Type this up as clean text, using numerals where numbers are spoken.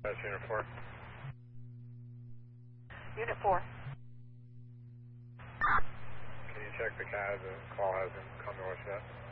That's Unit 4. Unit 4. Can you check the CAD? The call hasn't come to us yet.